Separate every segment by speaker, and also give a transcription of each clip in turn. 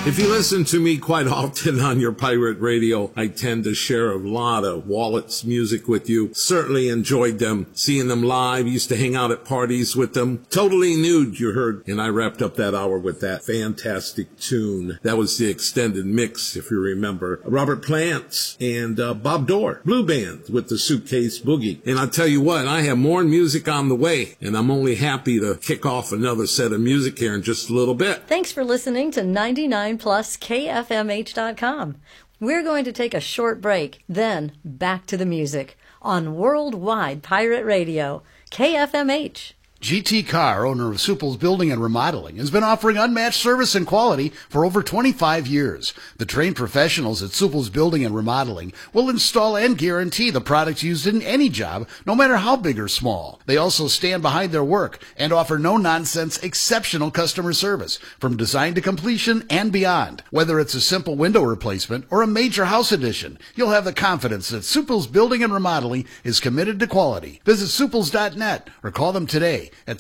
Speaker 1: If you listen to me quite often on your pirate radio, I tend to share a lot of Wallet's music with you. Certainly enjoyed them, seeing them live, used to hang out at parties with them. Totally Nude, you heard, and I wrapped up that hour with that fantastic tune. That was the extended mix, if you remember. Robert Plant and Bob Dorr, Blue Band with the Suitcase Boogie. And I'll tell you what, I have more music on the way, and I'm only happy to kick off another set of music here in just a little bit.
Speaker 2: Thanks for listening to 99 Plus KFMH.com. We're going to take a short break, then back to the music on Worldwide Pirate Radio, KFMH.
Speaker 3: GT Carr, owner of Supple's Building and Remodeling, has been offering unmatched service and quality for over 25 years. The trained professionals at Supple's Building and Remodeling will install and guarantee the products used in any job, no matter how big or small. They also stand behind their work and offer no-nonsense, exceptional customer service from design to completion and beyond. Whether it's a simple window replacement or a major house addition, you'll have the confidence that Supple's Building and Remodeling is committed to quality. Visit Supples.net or call them today at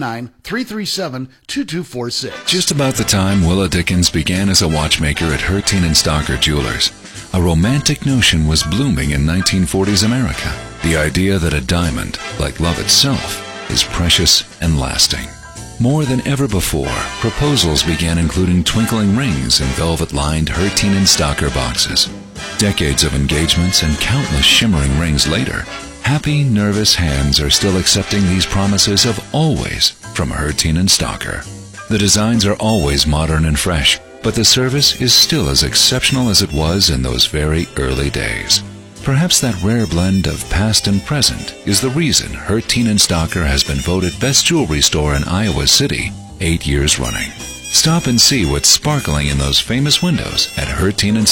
Speaker 3: 319-337-2246.
Speaker 4: Just about the time Willa Dickens began as a watchmaker at Herteen and Stocker Jewelers, a romantic notion was blooming in 1940s America. The idea that a diamond, like love itself, is precious and lasting. More than ever before, proposals began including twinkling rings in velvet-lined Herteen and Stocker boxes. Decades of engagements and countless shimmering rings later, happy, nervous hands are still accepting these promises of always from Herteen and Stocker. The designs are always modern and fresh, but the service is still as exceptional as it was in those very early days. Perhaps that rare blend of past and present is the reason Herteen and Stocker has been voted best jewelry store in Iowa City 8 years running. Stop and see what's sparkling in those famous windows at Herteen and